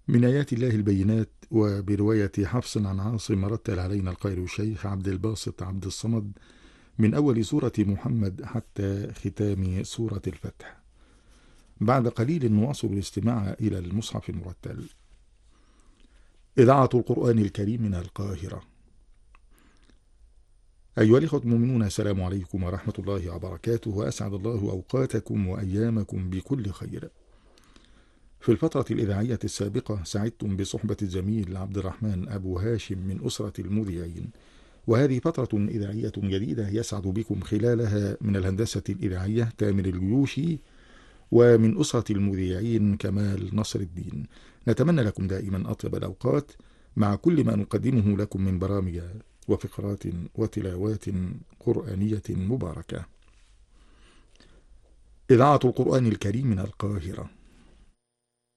من آيات الله البينات. وبرواية حفص عن عاصم رتل علينا القارئ الشيخ عبد الباسط عبد الصمد من أول سورة محمد حتى ختام سورة الفتح. بعد قليل نواصل الاستماع إلى المصحف المرتل. إذاعة القرآن الكريم من القاهرة. أيها الإخوة المؤمنون، السلام عليكم ورحمة الله وبركاته، وأسعد الله أوقاتكم وأيامكم بكل خير. في الفترة الإذاعية السابقة سعدتم بصحبة الزميل عبد الرحمن أبو هاشم من أسرة المذيعين، وهذه فترة إذاعية جديدة يسعد بكم خلالها من الهندسة الإذاعية تامر الجيوشي، ومن أسرة المذيعين كمال نصر الدين. نتمنى لكم دائما أطيب الأوقات مع كل ما نقدمه لكم من برامج وفقرات وتلاوات قرآنية مباركة. إذاعة القرآن الكريم من القاهرة.